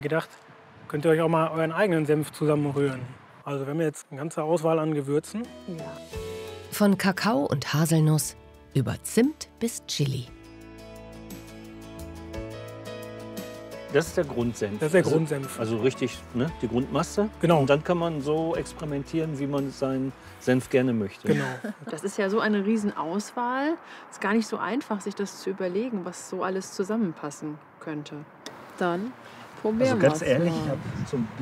Gedacht, könnt ihr euch auch mal euren eigenen Senf zusammenrühren. Also wir haben jetzt eine ganze Auswahl an Gewürzen. Ja. Von Kakao und Haselnuss über Zimt bis Chili. Das ist der Grundsenf. Das ist der Grundsenf. Also richtig, ne, die Grundmasse. Genau. Und dann kann man so experimentieren, wie man seinen Senf gerne möchte. Genau. Das ist ja so eine Riesenauswahl. Es ist gar nicht so einfach, sich das zu überlegen, was so alles zusammenpassen könnte. Dann probieren Also wir ganz ehrlich, ich habe so ein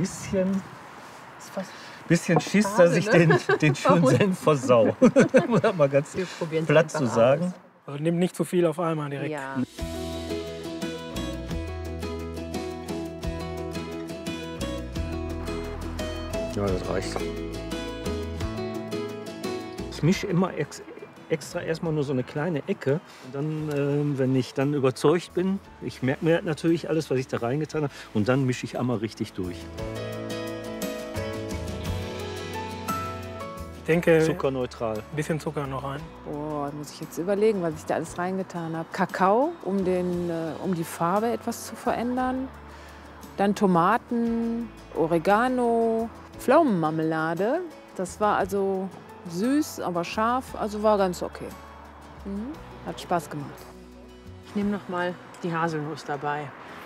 bisschen Schiss, schade, dass ich ne? den schönen Senf versau. Um das mal ganz Wir probieren es platt zu einfach sagen. Also nehmt nicht zu viel auf einmal direkt. Ja. Ja, das reicht. Ich mische immer extra erstmal nur so eine kleine Ecke. Und dann, wenn ich dann überzeugt bin, ich merke mir natürlich alles, was ich da reingetan habe. Und dann mische ich einmal richtig durch. Ich denke, Zuckerneutral. ein bisschen Zucker noch rein. Oh, da muss ich jetzt überlegen, was ich da alles reingetan habe. Kakao, um die Farbe etwas zu verändern. Dann Tomaten, Oregano, Pflaumenmarmelade. Das war also süß, aber scharf, also war ganz okay. Hat Spaß gemacht. Ich nehme noch mal die Haselnuss dabei.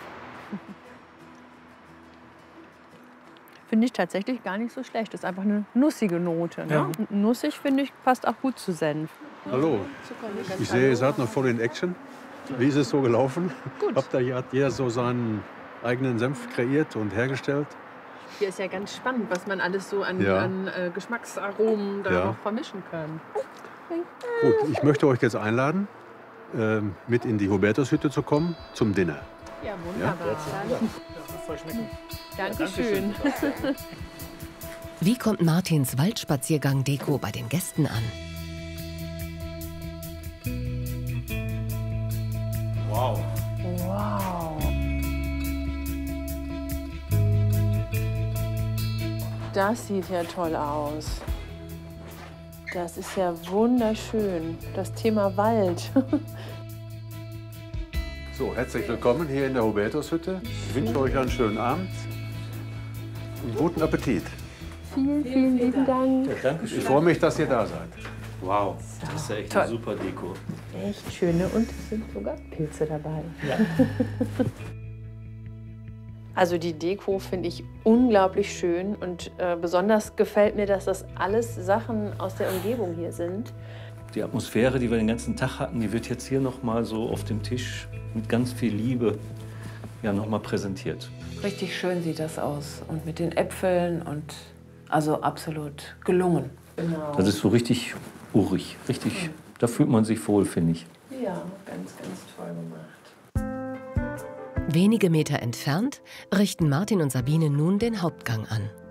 Finde ich tatsächlich gar nicht so schlecht. Das ist einfach eine nussige Note. Ne? Ja. Und nussig, finde ich, passt auch gut zu Senf. Hallo, ich sehe, ihr seid noch voll in Action. Wie ist es so gelaufen? Gut. Hat jeder so seinen eigenen Senf kreiert und hergestellt? Hier ist ja ganz spannend, was man alles so an, Ja. an Geschmacksaromen da Ja. noch vermischen kann. Gut, ich möchte euch jetzt einladen, mit in die Hubertushütte zu kommen zum Dinner. Ja, wunderbar. Ja, das soll schmecken. Dankeschön. Wie kommt Martins Waldspaziergang-Deko bei den Gästen an? Wow. Wow. Das sieht ja toll aus. Das ist ja wunderschön. Das Thema Wald. So, herzlich willkommen hier in der Hubertushütte. Ich wünsche euch einen schönen Abend und guten Appetit. Vielen, vielen lieben Dank. Ja, danke schön. Ich freue mich, dass ihr da seid. Wow, das ist ja echt eine super Deko. Echt schöne und es sind sogar Pilze dabei. Ja. Also die Deko finde ich unglaublich schön und besonders gefällt mir, dass das alles Sachen aus der Umgebung hier sind. Die Atmosphäre, die wir den ganzen Tag hatten, die wird jetzt hier noch mal so auf dem Tisch mit ganz viel Liebe ja, noch mal präsentiert. Richtig schön sieht das aus. Und mit den Äpfeln und also absolut gelungen. Genau. Das ist so richtig urig, richtig. Da fühlt man sich wohl, finde ich. Ja, ganz, ganz toll gemacht. Wenige Meter entfernt richten Martin und Sabine nun den Hauptgang an.